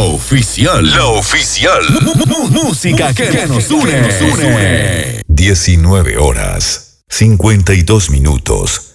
oficial. La oficial. Música que nos une. 19 horas, 52 minutos.